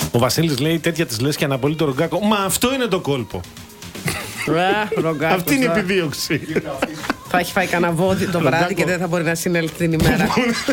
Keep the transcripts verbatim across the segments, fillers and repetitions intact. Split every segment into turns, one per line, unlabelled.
Ο Βασίλης λέει τέτοια της λες και αναπολύει το Ρογκάκο. Μα αυτό είναι το κόλπο. Αυτή είναι η επιδίωξη.
Θα έχει φάει κανένα βόδι το βράδυ και δεν θα μπορεί να συνέλθει την ημέρα.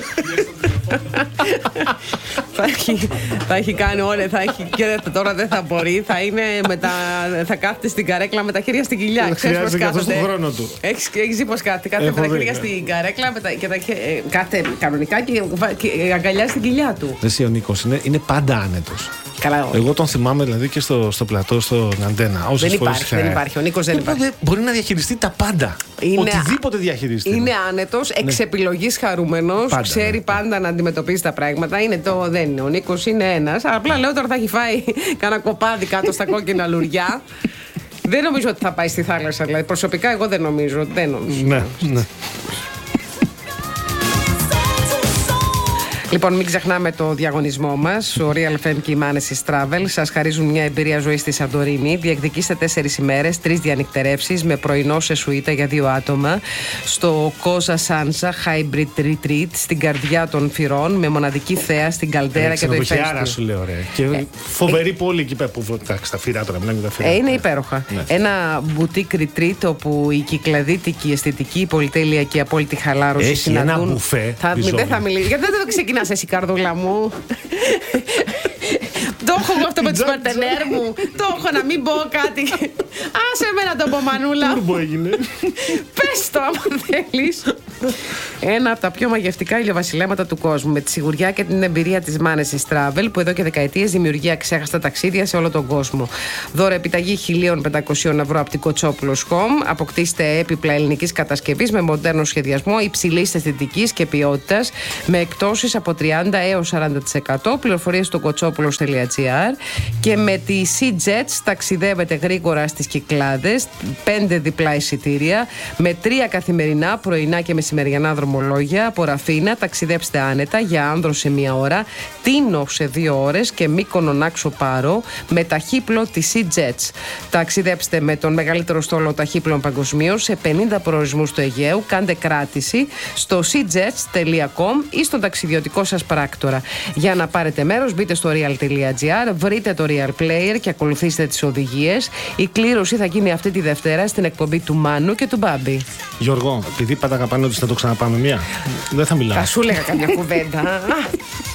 θα, έχει, θα έχει κάνει όλα, θα έχει, και τώρα δεν θα μπορεί. Θα, είναι με τα, θα κάθεται στην καρέκλα με τα χέρια στην κοιλιά.
Χρειάζεται και αυτό στον χρόνο του.
Έχεις δει πως κάθεται, κάθεται με τα χέρια στην καρέκλα με τα, και τα, κάθεται κανονικά και, και αγκαλιά στην κοιλιά του.
Εσύ ο Νίκος είναι, είναι πάντα άνετος.
Καλά,
εγώ τον θυμάμαι δηλαδή και στο, στο πλατό, στον Αντένα.
Δεν υπάρχει, δεν υπάρχει. Ο Νίκος δεν υπάρχει.
Μπορεί να διαχειριστεί τα πάντα. Είναι, οτιδήποτε διαχειριστεί.
Είναι άνετος, εξ επιλογής χαρούμενος. Πάντα, ξέρει ναι. πάντα να αντιμετωπίζει τα πράγματα. Είναι το, δεν είναι. Ο Νίκος είναι ένας. Απλά λέω τώρα θα έχει φάει κανένα κοπάδι κάτω στα κόκκινα λουριά. Δεν νομίζω ότι θα πάει στη θάλασσα. Δηλαδή, προσωπικά εγώ δεν νομίζω. Δεν νομίζω.
Ναι, ναι.
Λοιπόν, μην ξεχνάμε το διαγωνισμό μας. Ο Real εφ εμ και η Manesis Travel σας χαρίζουν μια εμπειρία ζωής στη Σαντορίνη. Διεκδικήστε τέσσερις ημέρες, τρεις διανυκτερεύσεις με πρωινό σε σουίτα για δύο άτομα στο Cosa Sansa Hybrid Retreat στην καρδιά των Φυρών με μοναδική θέα στην καλτέρα και το ηφαίστειο.
Άρα σου λέω, ρε. Και ε, φοβερή ε, πόλη εκεί πέρα που. Εντάξει, τα φυρά τώρα, μιλάμε για τα φυρά.
Ε, είναι υπέροχα. Ναι. Ένα boutique retreat όπου η κυκλαδίτικη, η αισθητική, η πολυτέλεια και η απόλυτη χαλάρωση
έχει
συναντούν.
Ένα μπουφέ.
Θα, δεν θα μιλήσει. Γιατί δεν το ξεκινάς εσύ, καρδούλα μου. Το έχω εγώ αυτό με τις παρτενέρ μου. Το έχω να μην πω κάτι. Άσε εμένα το πω, Μανούλα.
Τούρμπο έγινε.
Πες το άμα θέλεις. Ένα από τα πιο μαγευτικά ηλιοβασιλέματα του κόσμου, με τη σιγουριά και την εμπειρία της Manesis Travel, που εδώ και δεκαετίες δημιουργεί αξέχαστα ταξίδια σε όλο τον κόσμο. Δώρο επιταγή χίλια πεντακόσια ευρώ από την Κοτσόπουλος Home. Αποκτήστε έπιπλα ελληνικής κατασκευής με μοντέρνο σχεδιασμό υψηλής αισθητικής και ποιότητας, με εκπτώσεις από τριάντα έως σαράντα τοις εκατό. Πληροφορίες στο κοτσόπουλος τελεία τζι άρ. Και με τη SeaJets ταξιδεύετε γρήγορα στις Κυκλάδες, πέντε διπλά εισιτήρια, με τρία καθημερινά, πρωινά και μεσημεριανά δρομολόγια. Από Ραφίνα ταξιδέψτε άνετα για Άνδρο σε μία ώρα, Τίνο σε δύο ώρες και Μύκονο Νάξο Πάρο με ταχύπλο της SeaJets. Ταξιδέψτε με τον μεγαλύτερο στόλο ταχύπλων παγκοσμίως σε πενήντα προορισμούς του Αιγαίου. Κάντε κράτηση στο seajets τελεία com ή στον ταξιδιωτικό σας πράκτορα. Για να πάρετε μέρος, μπείτε στο real τελεία τζι άρ, βρείτε το Real Player και ακολουθήστε τις οδηγίες. Η κλήρωση θα γίνει αυτή τη Δευτέρα στην εκπομπή του Μάνου και του Μπάμπη.
Γιώργο, επειδή πάντα αγαπάνε ότι θα το ξαναπάμε μία, δεν θα μιλάω.
Θα σου έλεγα καμιά κουβέντα.